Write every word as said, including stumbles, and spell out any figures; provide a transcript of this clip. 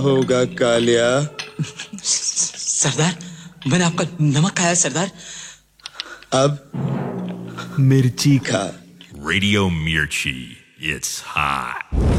होगा कालिया? सरदार, मैंने आपका नमक खाया सरदार। अब मिर्ची खा। Radio Mirchi, it's hot.